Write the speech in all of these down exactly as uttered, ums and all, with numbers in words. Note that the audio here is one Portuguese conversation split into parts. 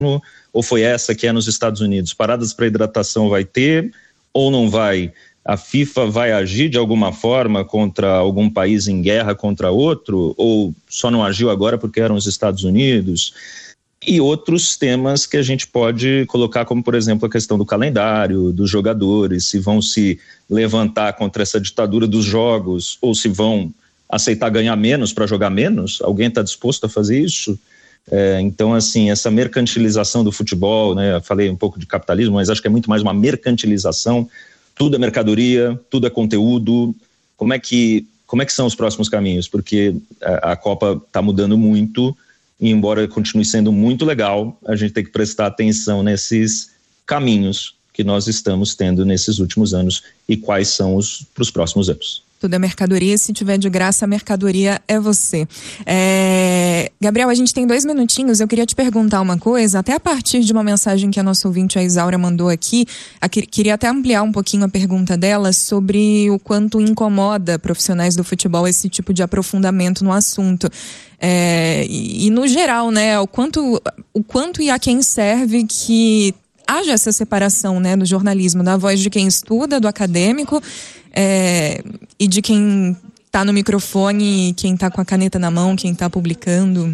ou foi essa que é nos Estados Unidos? Paradas para hidratação vai ter ou não vai? A FIFA vai agir de alguma forma contra algum país em guerra contra outro, ou só não agiu agora porque eram os Estados Unidos? E outros temas que a gente pode colocar, como por exemplo a questão do calendário, dos jogadores, se vão se levantar contra essa ditadura dos jogos, ou se vão aceitar ganhar menos para jogar menos. Alguém está disposto a fazer isso? É, então, assim, essa mercantilização do futebol, né, eu falei um pouco de capitalismo, mas acho que é muito mais uma mercantilização. Tudo é mercadoria, tudo é conteúdo. Como é que, como é que são os próximos caminhos? Porque a, a Copa está mudando muito, e embora continue sendo muito legal, a gente tem que prestar atenção nesses caminhos que nós estamos tendo nesses últimos anos e quais são os para os próximos anos. Tudo é mercadoria, se tiver de graça, a mercadoria é você. É... Gabriel, a gente tem dois minutinhos, eu queria te perguntar uma coisa, até a partir de uma mensagem que a nossa ouvinte, a Isaura, mandou aqui, a que... queria até ampliar um pouquinho a pergunta dela sobre o quanto incomoda profissionais do futebol esse tipo de aprofundamento no assunto. É... E, e no geral, né, o quanto, o quanto e a quem serve que haja essa separação, né, do jornalismo, da voz de quem estuda, do acadêmico, É, e de quem está no microfone, quem está com a caneta na mão, quem está publicando.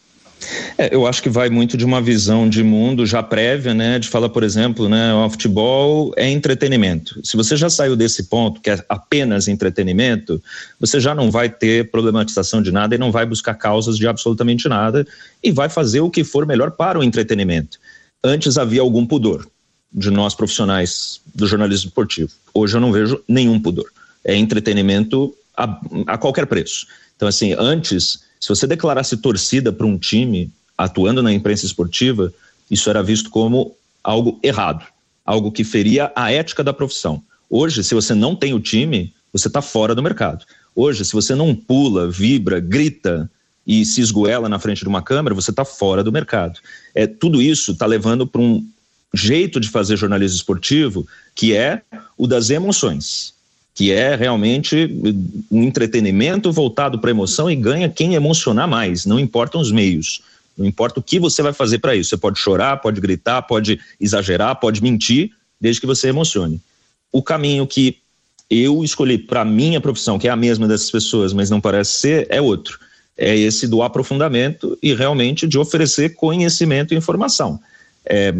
É, eu acho que vai muito de uma visão de mundo já prévia, né, de falar, por exemplo, né, o futebol é entretenimento. Se você já saiu desse ponto, que é apenas entretenimento, você já não vai ter problematização de nada e não vai buscar causas de absolutamente nada e vai fazer o que for melhor para o entretenimento. Antes havia algum pudor de nós profissionais do jornalismo esportivo. Hoje eu não vejo nenhum pudor. É entretenimento a, a qualquer preço. Então, assim, antes, se você declarasse torcida para um time atuando na imprensa esportiva, isso era visto como algo errado, algo que feria a ética da profissão. Hoje, se você não tem o time, você está fora do mercado. Hoje, se você não pula, vibra, grita e se esgoela na frente de uma câmera, você está fora do mercado. É, tudo isso está levando para um jeito de fazer jornalismo esportivo que é o das emoções, que é realmente um entretenimento voltado para a emoção e ganha quem emocionar mais, não importam os meios, não importa o que você vai fazer para isso, você pode chorar, pode gritar, pode exagerar, pode mentir, desde que você emocione. O caminho que eu escolhi para a minha profissão, que é a mesma dessas pessoas, mas não parece ser, é outro, é esse do aprofundamento e realmente de oferecer conhecimento e informação. É,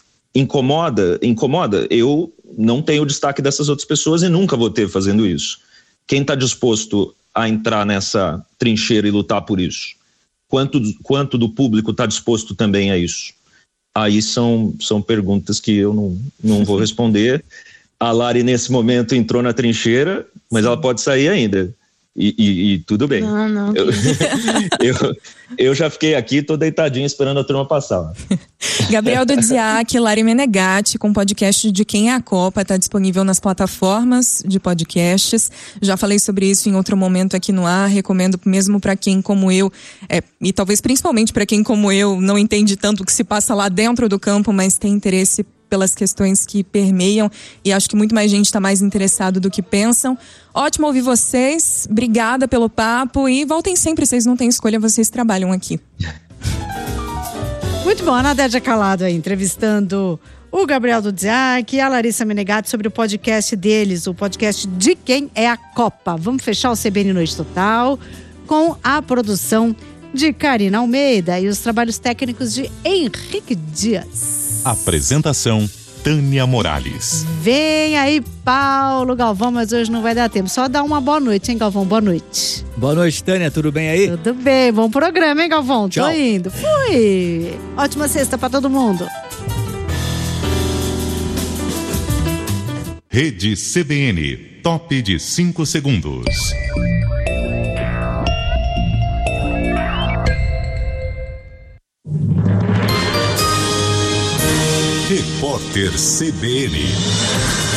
Incomoda, incomoda, eu não tenho o destaque dessas outras pessoas e nunca vou ter fazendo isso. Quem está disposto a entrar nessa trincheira e lutar por isso? Quanto, quanto do público está disposto também a isso? Aí são, são perguntas que eu não, não vou responder. A Lari nesse momento entrou na trincheira, mas ela pode sair ainda. E, e, e tudo bem. Não, não. Eu, eu, eu já fiquei aqui, tô deitadinho esperando a turma passar. Gabriel Dudziak, Lari Menegatti, com podcast de Quem é a Copa, está disponível nas plataformas de podcasts. Já falei sobre isso em outro momento aqui no ar, recomendo mesmo para quem como eu, é, e talvez principalmente para quem como eu não entende tanto o que se passa lá dentro do campo, mas tem interesse pelas questões que permeiam, e acho que muito mais gente está mais interessado do que pensam. Ótimo ouvir vocês, obrigada pelo papo e voltem sempre, vocês não têm escolha, vocês trabalham aqui. Muito bom, a Nadédia Calado aí, entrevistando o Gabriel Dudziak e a Larissa Menegatti sobre o podcast deles, o podcast de Quem é a Copa. Vamos fechar o C B N Noite Total com a produção de Karina Almeida e os trabalhos técnicos de Henrique Dias. Apresentação, Tânia Morales. Vem aí, Paulo Galvão, mas hoje não vai dar tempo. Só dá uma boa noite, hein, Galvão? Boa noite. Boa noite, Tânia. Tudo bem aí? Tudo bem. Bom programa, hein, Galvão? Tchau. Tô indo. Fui. Ótima sexta pra todo mundo. Rede C B N. Top de cinco segundos. Repórter C B N.